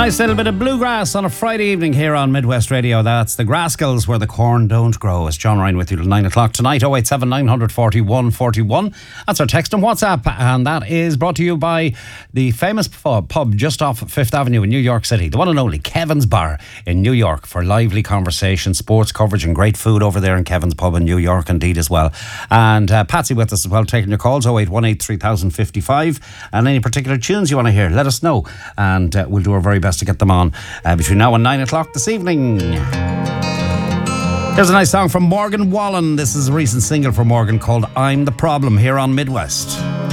Nice little bit of bluegrass on a Friday evening here on Midwest Radio. That's the Graskels, where the corn don't grow. It's John Ryan with you till 9 o'clock tonight. 087 941 41. That's our text and WhatsApp. And that is brought to you by the famous pub just off 5th Avenue in New York City. The one and only Kevin's Bar in New York, for lively conversation, sports coverage and great food over there in Kevin's Pub in New York indeed as well. And Patsy with us as well, taking your calls. 0818 3055. And any particular tunes you want to hear, let us know. And we'll do our very best to get them on between now and 9 o'clock this evening. Here's a nice song from Morgan Wallen. This is a recent single from Morgan called I'm the Problem here on Midwest.